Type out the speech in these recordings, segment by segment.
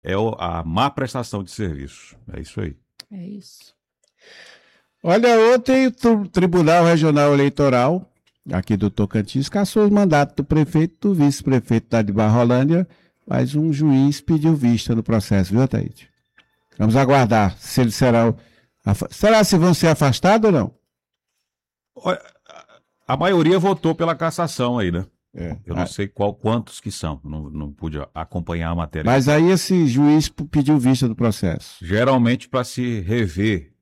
é a má prestação de serviço. É isso aí. É isso. Olha, ontem o Tribunal Regional Eleitoral, aqui do Tocantins, cassou os mandatos do prefeito e do vice-prefeito da de Barrolândia, mas um juiz pediu vista no processo, viu, Ataíde? Vamos aguardar se eles serão... Será se vão ser afastados ou não? Olha, a maioria votou pela cassação aí, né? É. Eu não sei quantos que são, não pude acompanhar a matéria. Mas aí esse juiz pediu vista do processo. Geralmente para se rever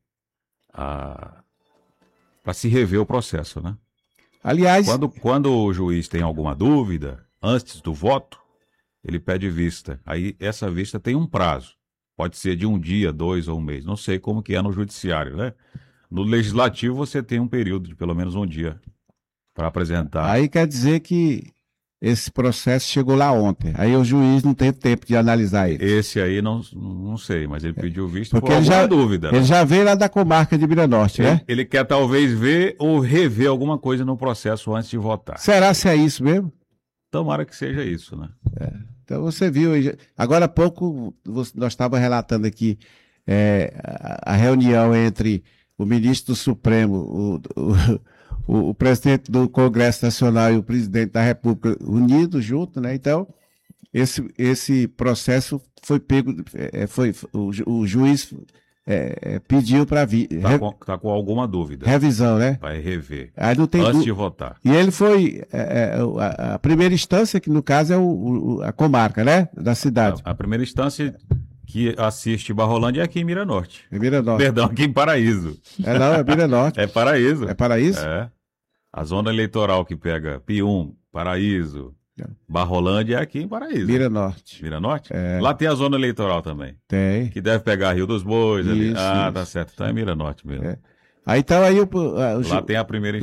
o processo, né? Aliás, quando o juiz tem alguma dúvida, antes do voto, ele pede vista. Aí essa vista tem um prazo. Pode ser de 1 dia, 2 ou 1 mês. Não sei como que é no judiciário, né? No legislativo você tem um período de pelo menos 1 dia para apresentar. aí quer dizer que esse processo chegou lá ontem. Aí o juiz não teve tempo de analisar ele. Esse aí não sei, mas ele pediu vista Porque por ele alguma já, dúvida. ele Né? já veio lá da comarca de Miranorte, né? Ele quer talvez ver ou rever alguma coisa no processo antes de votar. Será se é isso mesmo? Tomara que seja isso, né? Então você viu, agora há pouco nós estávamos relatando aqui a reunião entre o ministro do Supremo, o presidente do Congresso Nacional e o presidente da República unidos juntos, né? Então, esse processo foi pego, o juiz pediu para vir. Tá com alguma dúvida. Revisão, né? Vai rever. Aí não tem antes de votar. E ele foi. A primeira instância, que no caso é a comarca, né? Da cidade. A primeira instância que assiste Barrolândia é aqui em Miranorte. Em Miranorte. Perdão, aqui em Paraíso. Não, é Miranorte. É Paraíso. É Paraíso? É. A zona eleitoral que pega Pium, Paraíso, Barrolândia é aqui em Paraíso. Miranorte. Miranorte? É. Lá tem a zona eleitoral também. Tem. Que deve pegar Rio dos Bois ali. Isso. Tá certo. Então é Miranorte mesmo. Aí então aí Lá tem a primeira